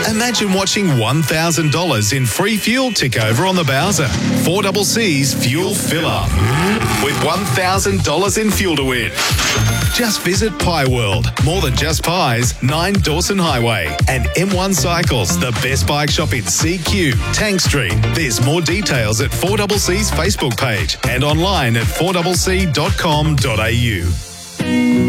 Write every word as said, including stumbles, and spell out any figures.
Imagine watching one thousand dollars in free fuel tick over on the Bowser. four C C's Fuel Fill Up. With one thousand dollars in fuel to win. Just visit Pie World. More than just pies, nine Dawson Highway. And M one Cycles, the best bike shop in C Q, Tank Street. There's more details at four C C's Facebook page and online at four c c dot com dot a u.